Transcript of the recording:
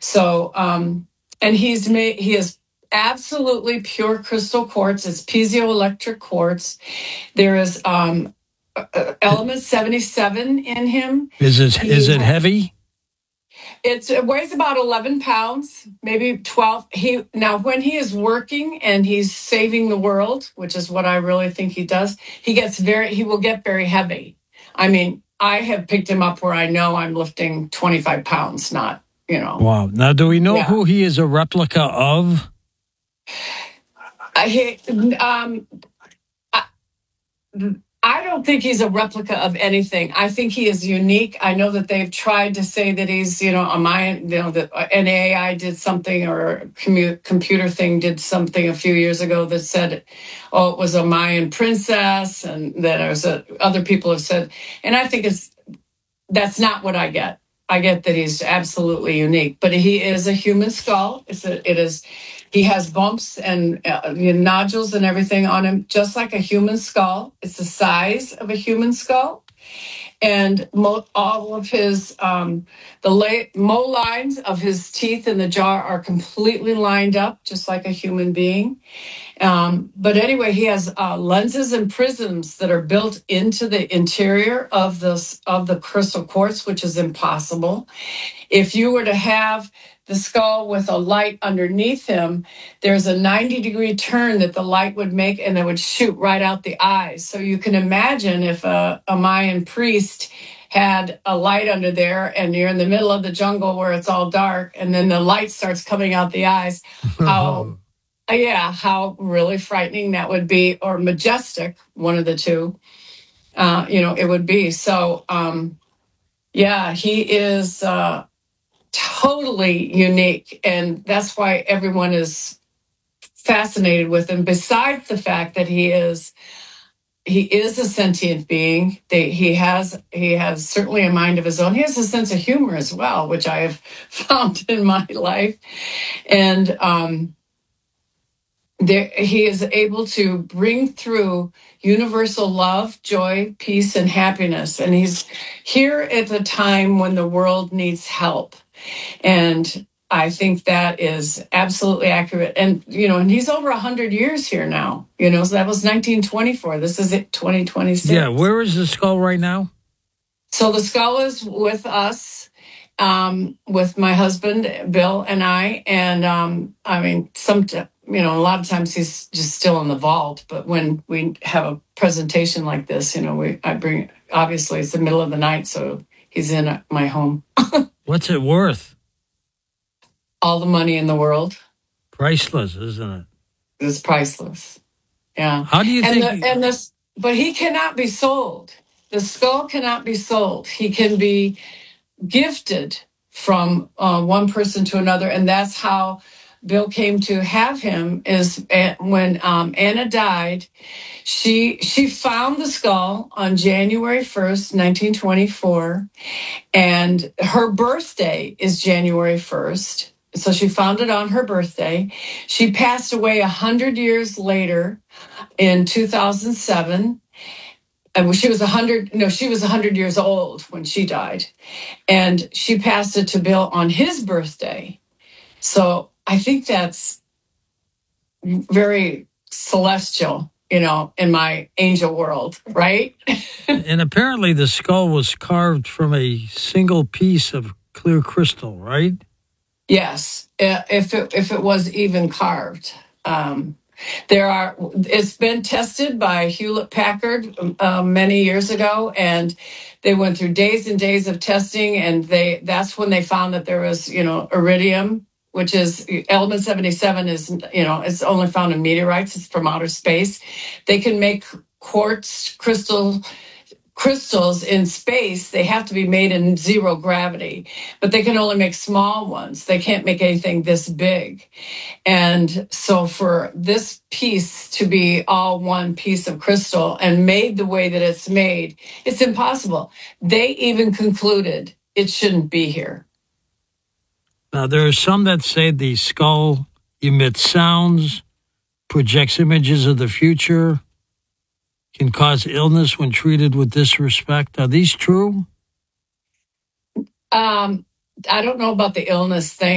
So, and he is absolutely pure crystal quartz. It's piezoelectric quartz. There is element 77 in him. Is it heavy? It weighs about 11 pounds, maybe 12. When he is working and he's saving the world, which is what I really think he does, he will get very heavy. I mean, I have picked him up where I know I'm lifting 25 pounds, not, Wow. Now, do we know who he is a replica of? I don't think he's a replica of anything. I think he is unique. I know that they've tried to say that he's, a Mayan, that NAI did something, or a computer thing did something a few years ago that said, it was a Mayan princess, and that other people have said, and I think that's not what I get. I get that he's absolutely unique, but he is a human skull. He has bumps and nodules and everything on him, just like a human skull. It's the size of a human skull. And all of his, molines of his teeth in the jaw are completely lined up, just like a human being. But anyway, he has lenses and prisms that are built into the interior of the crystal quartz, which is impossible. If you were to have the skull with a light underneath him, there's a 90-degree turn that the light would make, and it would shoot right out the eyes. So you can imagine if a Mayan priest had a light under there and you're in the middle of the jungle where it's all dark, and then the light starts coming out the eyes, how really frightening that would be, or majestic, one of the two, it would be. So, he is totally unique, and that's why everyone is fascinated with him. Besides the fact that he is a sentient being, he has certainly a mind of his own. He has a sense of humor as well, which I have found in my life, and he is able to bring through universal love, joy, peace, and happiness. And he's here at a time when the world needs help. And I think that is absolutely accurate. And, and he's over 100 years here now, so that was 1924. This is it, 2026. Yeah, where is the skull right now? So the skull is with us, with my husband, Bill, and I. And, a lot of times he's just still in the vault. But when we have a presentation like this, obviously it's the middle of the night, so he's in my home. What's it worth? All the money in the world. Priceless, isn't it? It's priceless. Yeah. How do you think? But he cannot be sold. The skull cannot be sold. He can be gifted from one person to another, and that's how Bill came to have him. Is when Anna died, she found the skull on January 1st, 1924, and her birthday is January 1st. So she found it on her birthday. She passed away 100 years later in 2007. And she was 100 years old when she died. And she passed it to Bill on his birthday. So I think that's very celestial, in my angel world, right? And apparently the skull was carved from a single piece of clear crystal, right? Yes, if it was even carved. It's been tested by Hewlett-Packard many years ago, and they went through days and days of testing, and that's when they found that there was, iridium, which is element 77 is, it's only found in meteorites. It's from outer space. They can make quartz crystals in space. They have to be made in zero gravity, but they can only make small ones. They can't make anything this big. And so for this piece to be all one piece of crystal and made the way that it's made, it's impossible. They even concluded it shouldn't be here. Now, there are some that say the skull emits sounds, projects images of the future, can cause illness when treated with disrespect. Are these true? I don't know about the illness thing.